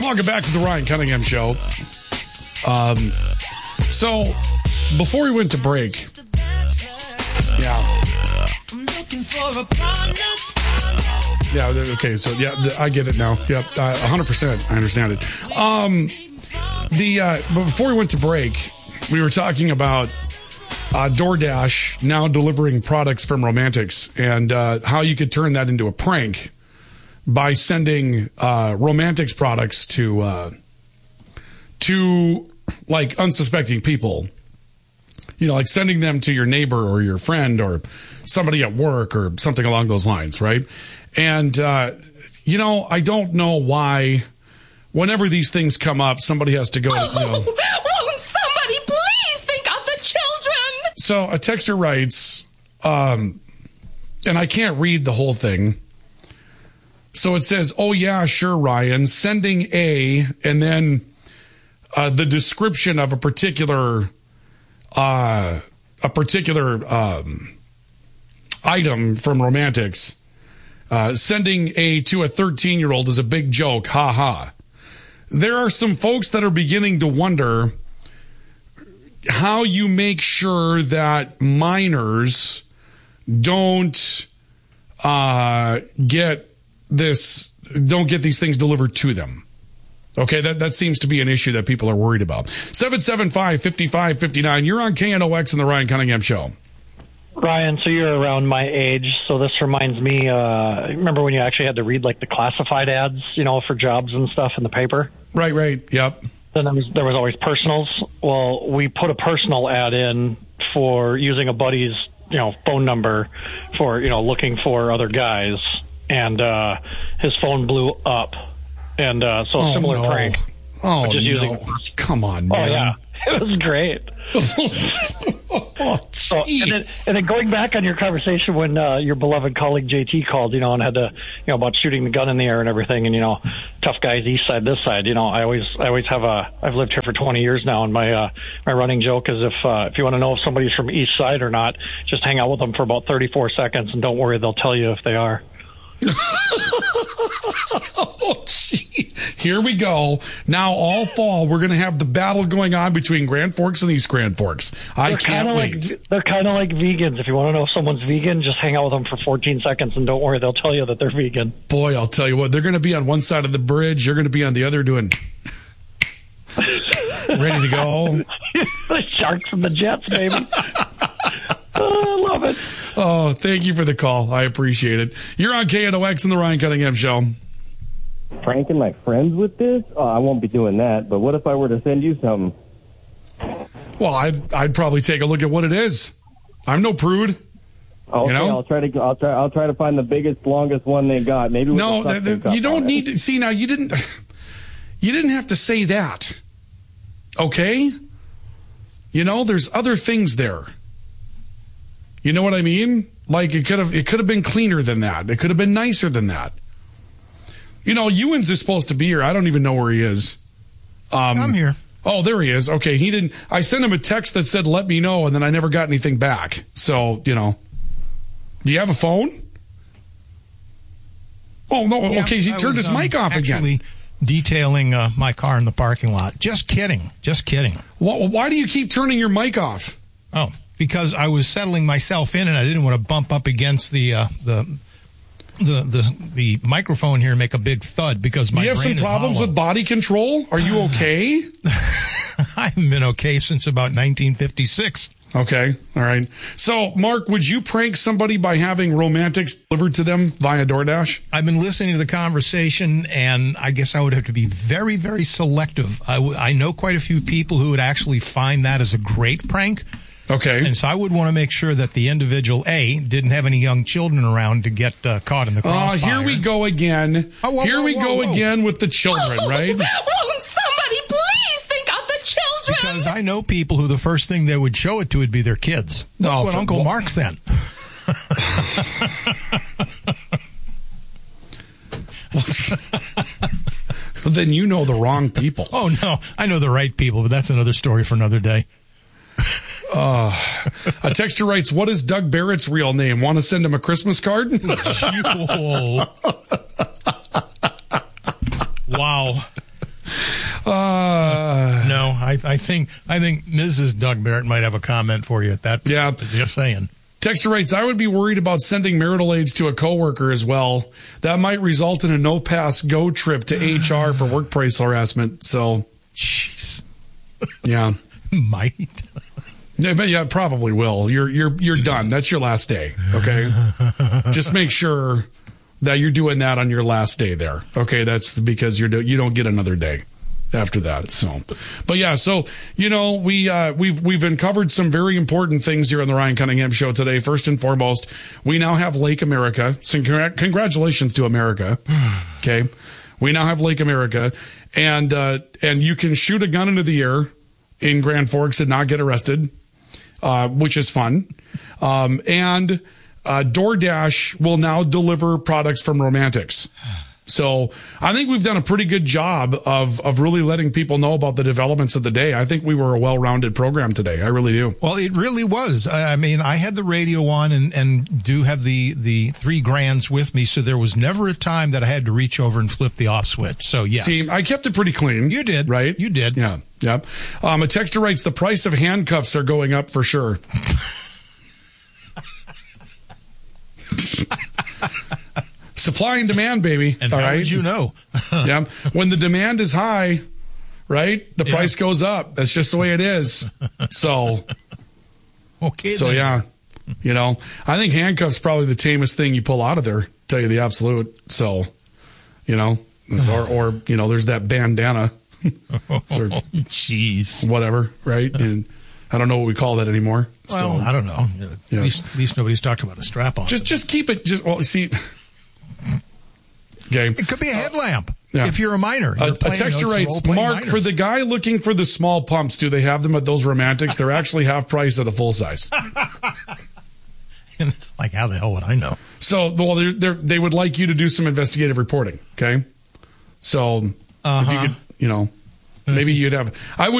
Welcome back to the Ryan Cunningham Show. So, before we went to break, okay, so I get it now. Yep, 100%, I understand it. But before we went to break, we were talking about DoorDash now delivering products from Romantics and how you could turn that into a prank by sending Romantics products to like unsuspecting people. You know, like sending them to your neighbor or your friend or somebody at work or something along those lines, right? And, I don't know why whenever these things come up, somebody has to go, won't somebody please think of the children? So a texter writes, and I can't read the whole thing. So it says, oh yeah, sure, Ryan, sending and then the description of a particular item from Romantics. Sending to a 13-year-old is a big joke. Ha ha. There are some folks that are beginning to wonder how you make sure that minors don't get these things delivered to them. Okay, that seems to be an issue that people are worried about. 775-5559. You're on KNOX and the Ryan Cunningham Show. Ryan, so you're around my age, so this reminds me, remember when you actually had to read like the classified ads, for jobs and stuff in the paper? Right, yep. Then there was always personals. Well, we put a personal ad in for using a buddy's, phone number for, looking for other guys, and his phone blew up. And so a similar prank. Oh, just using come on, man. Oh, yeah. It was great. And then going back on your conversation when your beloved colleague JT called, and had to, about shooting the gun in the air and everything, and tough guys east side, this side. I always have I've lived here for 20 years now, and my running joke is if you want to know if somebody's from east side or not, just hang out with them for about 34 seconds, and don't worry, they'll tell you if they are. Oh, gee. Here we go. Now, all fall, we're going to have the battle going on between Grand Forks and East Grand Forks. I can't wait. They're kind of like vegans. If you want to know if someone's vegan, just hang out with them for 14 seconds, and don't worry, they'll tell you that they're vegan. Boy, I'll tell you what, they're going to be on one side of the bridge. You're going to be on the other doing... Ready to go? The sharks from the Jets, baby. Oh, I love it. Oh, thank you for the call. I appreciate it. You're on KNOX and the Ryan Cunningham Show. Pranking my friends with this? Oh, I won't be doing that. But what if I were to send you something? Well, I'd probably take a look at what it is. I'm no prude. Okay, I'll try to find the biggest, longest one they got. Maybe you don't need to see now. You didn't have to say that. Okay, there's other things there. You know what I mean? Like it could have been cleaner than that. It could have been nicer than that. Ewens is supposed to be here. I don't even know where he is. I'm here. Oh, there he is. Okay, he didn't. I sent him a text that said, "Let me know," and then I never got anything back. So do you have a phone? Oh no. Yeah, okay, he turned his mic off again. Detailing my car in the parking lot. Just kidding. Why do you keep turning your mic off? Oh, because I was settling myself in, and I didn't want to bump up against the microphone here and make a big thud because my brain is hollow. Do you have some problems with body control? Are you okay? I haven't been okay since about 1956. Okay, all right. So, Mark, would you prank somebody by having Romantics delivered to them via DoorDash? I've been listening to the conversation, and I guess I would have to be very, very selective. I know quite a few people who would actually find that as a great prank. Okay. And so I would want to make sure that the individual, didn't have any young children around to get caught in the crossfire. Here we go again. Here we go again with the children, right? Won't somebody please think of the children? Because I know people who the first thing they would show it to would be their kids. Look what Uncle Mark sent. Then you know the wrong people. Oh, no. I know the right people, but that's another story for another day. A texter writes, what is Doug Barrett's real name? Want to send him a Christmas card? Wow. No, I think Mrs. Doug Barrett might have a comment for you at that point. Yeah. Just saying. Texter writes, I would be worried about sending marital aids to a coworker as well. That might result in a no-pass go trip to HR for workplace harassment. So, jeez. Yeah. Might. Yeah, probably will. You're done. That's your last day. Okay. Just make sure that you're doing that on your last day there. Okay. That's because you don't get another day after that. So, but yeah, so, we've uncovered some very important things here on the Ryan Cunningham Show today. First and foremost, we now have Lake America. So congratulations to America. Okay. We now have Lake America, and you can shoot a gun into the air in Grand Forks and not get arrested, which is fun. And DoorDash will now deliver products from Romantics. So I think we've done a pretty good job of really letting people know about the developments of the day. I think we were a well-rounded program today. I really do. Well, it really was. I mean, I had the radio on and do have the 3 grands with me, so there was never a time that I had to reach over and flip the off switch. So, yes. See, I kept it pretty clean. You did. Right? You did. Yeah. Yep. A texter writes, the price of handcuffs are going up for sure. Supply and demand, baby. And how would you know? Yeah. When the demand is high, right, the price goes up. That's just the way it is. So, okay. So, then. yeah, I think handcuffs probably the tamest thing you pull out of there, to tell you the absolute. So, or there's that bandana. Jeez. Whatever, right? And I don't know what we call that anymore. Well, I don't know. Yeah. At least nobody's talked about a strap on. Just keep it. See. Okay. It could be a headlamp. Yeah. If you're a minor. A texter writes, Mark, minors. for the guy looking for the small pumps, do they have them at those Romantics? They're actually half price at a full size. Like, how the hell would I know? So, well, they would like you to do some investigative reporting. Okay. So, if you could, maybe you'd have, I would